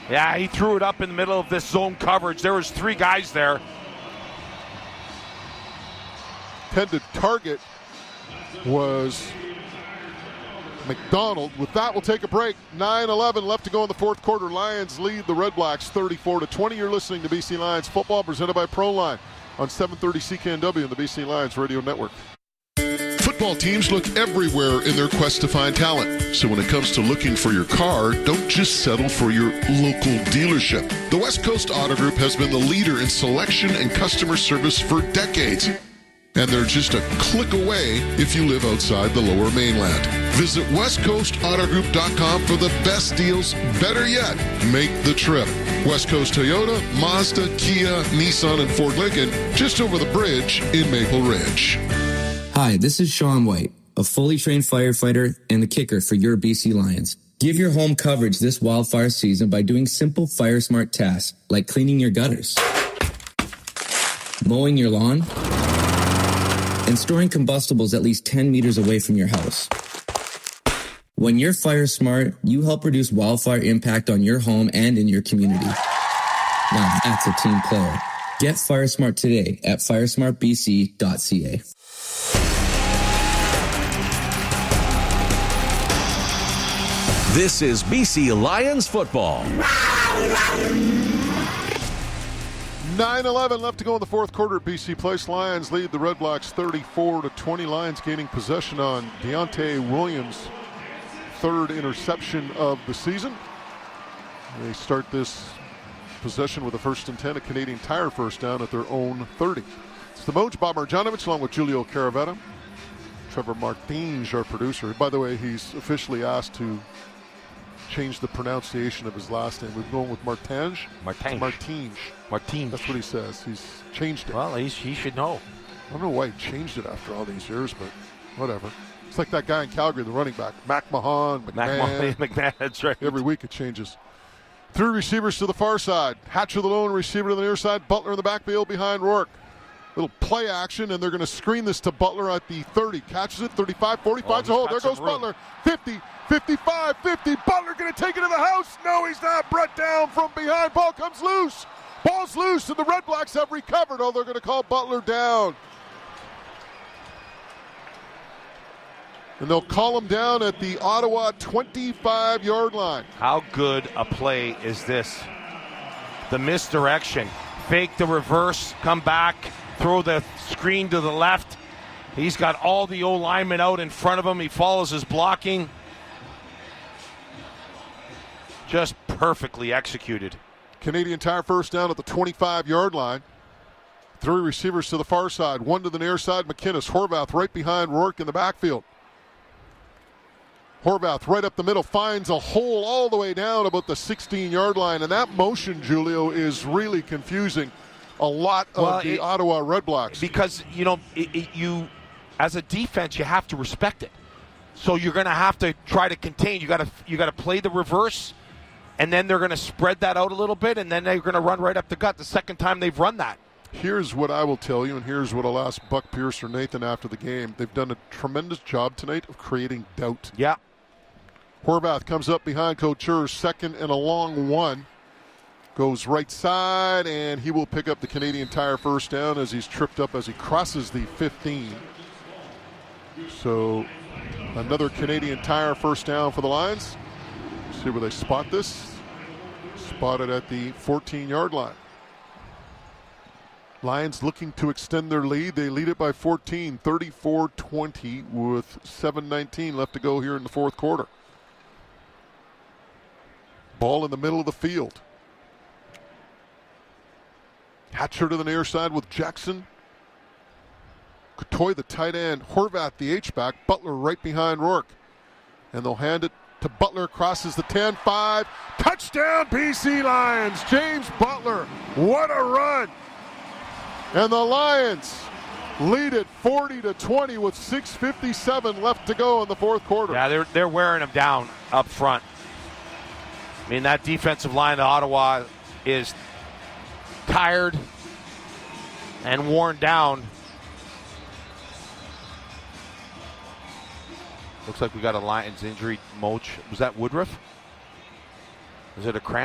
Yeah, he threw it up in the middle of this zone coverage. There was 3 guys there. Intended target was McDonald. With that, we'll take a break. 9:11 left to go in the fourth quarter. Lions lead the Red Blacks 34-20. You're listening to BC Lions football presented by ProLine on 730 CKNW and the BC Lions Radio Network. Football teams look everywhere in their quest to find talent. So when it comes to looking for your car, don't just settle for your local dealership. The West Coast Auto Group has been the leader in selection and customer service for decades. And they're just a click away if you live outside the Lower Mainland. Visit westcoastautogroup.com for the best deals. Better yet, make the trip. West Coast Toyota, Mazda, Kia, Nissan, and Ford Lincoln, just over the bridge in Maple Ridge. Hi, this is Sean White, a fully trained firefighter and the kicker for your BC Lions. Give your home coverage this wildfire season by doing simple fire smart tasks like cleaning your gutters, mowing your lawn, and storing combustibles at least 10 meters away from your house. When you're fire smart, you help reduce wildfire impact on your home and in your community. Now that's a team player. Get fire smart today at firesmartbc.ca. This is BC Lions football. 9:11 left to go in the fourth quarter at BC Place. Lions lead the Red Blacks 34-20. Lions gaining possession on Deontay Williams' 3rd interception of the season. They start this possession with a 1st and 10, a Canadian Tire first down at their own 30. It's the Moj, Bob Marjanovic, along with Julio Caravetta. Trevor Martinge, our producer. By the way, he's officially asked to change the pronunciation of his last name. We've gone with Martinge. Martinge. That's what he says. He's changed it. Well, he should know. I don't know why he changed it after all these years, but whatever. It's like that guy in Calgary, the running back. McMahon, McMahon, that's right. Every week it changes. 3 receivers to the far side. Hatcher the lone receiver to the near side. Butler in the backfield behind Rourke. Little play action, and they're going to screen this to Butler at the 30. Catches it, 35, 40, finds a hole. There goes Butler. 50, 55, 50. Butler going to take it to the house. No, he's not. Brett down from behind. Ball comes loose. Ball's loose, and the Red Blacks have recovered. Oh, they're going to call Butler down. And they'll call him down at the Ottawa 25-yard line. How good a play is this? The misdirection. Fake the reverse, come back, throw the screen to the left. He's got all the O-linemen out in front of him. He follows his blocking. Just perfectly executed. Canadian Tire first down at the 25-yard line. 3 receivers to the far side, 1 to the near side. McInnes, Horvath right behind Rourke in the backfield. Horvath right up the middle, finds a hole all the way down about the 16-yard line. And that motion, Julio, is really confusing a lot of the Ottawa Red Blacks. Because, you as a defense, you have to respect it. So you're going to have to try to contain. You got to play the reverse, and then they're going to spread that out a little bit, and then they're going to run right up the gut the second time they've run that. Here's what I will tell you, and here's what I'll ask Buck Pierce or Nathan after the game. They've done a tremendous job tonight of creating doubt. Yeah. Horvath comes up behind Couture, 2nd and a long 1. Goes right side, and he will pick up the Canadian Tire first down as he's tripped up as he crosses the 15. So another Canadian Tire first down for the Lions. See where they spot this. Spotted at the 14-yard line. Lions looking to extend their lead. They lead it by 14, 34-20 with 7:19 left to go here in the fourth quarter. Ball in the middle of the field. Hatcher to the near side with Jackson. Cotoy, the tight end. Horvath, the H-back. Butler right behind Rourke. And they'll hand it to Butler. Crosses the 10-5. Touchdown, BC Lions. James Butler. What a run. And the Lions lead it 40-20 with 6:57 left to go in the fourth quarter. Yeah, they're wearing them down up front. I mean, that defensive line of Ottawa is tired and worn down. Looks like we got a Lions injury. Moch, was that Woodruff? Was it a cramp?